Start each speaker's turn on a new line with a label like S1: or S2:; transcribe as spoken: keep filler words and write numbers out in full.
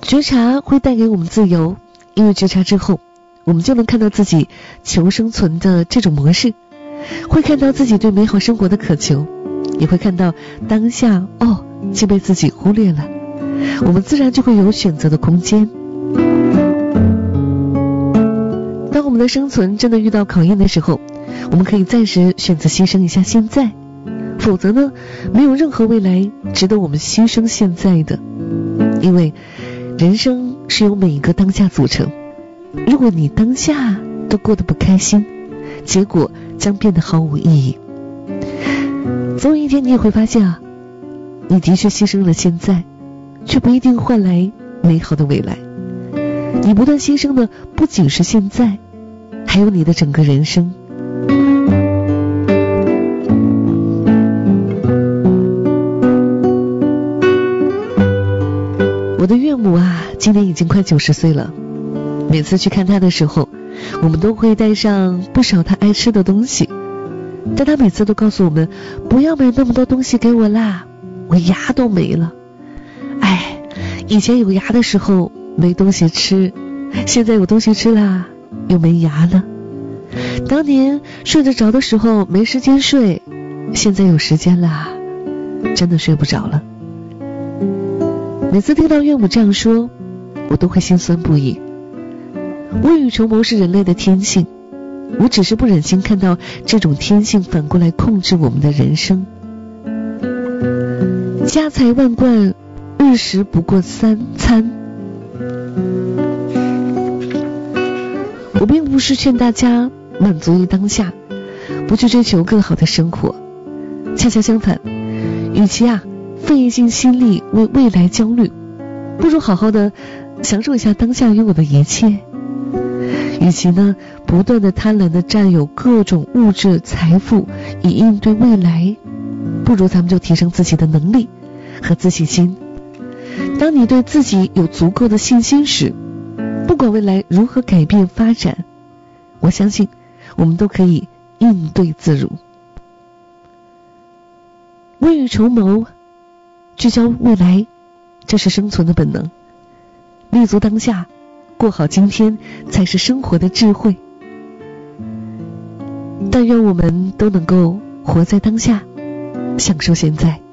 S1: 觉察会带给我们自由，因为觉察之后，我们就能看到自己求生存的这种模式，会看到自己对美好生活的渴求，也会看到当下哦竟被自己忽略了，我们自然就会有选择的空间。当我们的生存真的遇到考验的时候，我们可以暂时选择牺牲一下现在，否则呢，没有任何未来值得我们牺牲现在的。因为人生是由每一个当下组成，如果你当下都过得不开心，结果将变得毫无意义。总有一天你也会发现啊，你的确牺牲了现在，却不一定换来美好的未来。你不断牺牲的不仅是现在，还有你的整个人生。我的岳母啊，今年已经快九十岁了。每次去看她的时候，我们都会带上不少她爱吃的东西，但她每次都告诉我们，不要买那么多东西给我啦，我牙都没了。哎，以前有牙的时候没东西吃，现在有东西吃啦，又没牙了。当年睡得着的时候没时间睡，现在有时间啦，真的睡不着了。每次听到岳母这样说，我都会心酸不已。未雨绸缪是人类的天性，我只是不忍心看到这种天性反过来控制我们的人生。家财万贯，日食不过三餐。我并不是劝大家满足于当下，不去追求更好的生活，恰恰相反，与其啊费尽心力为未来焦虑，不如好好的享受一下当下拥有的一切。与其呢不断的贪婪的占有各种物质财富以应对未来，不如咱们就提升自己的能力和自信心。当你对自己有足够的信心时，不管未来如何改变发展，我相信我们都可以应对自如。未雨绸缪，聚焦未来，这是生存的本能。立足当下，过好今天，才是生活的智慧。但愿我们都能够活在当下，享受现在。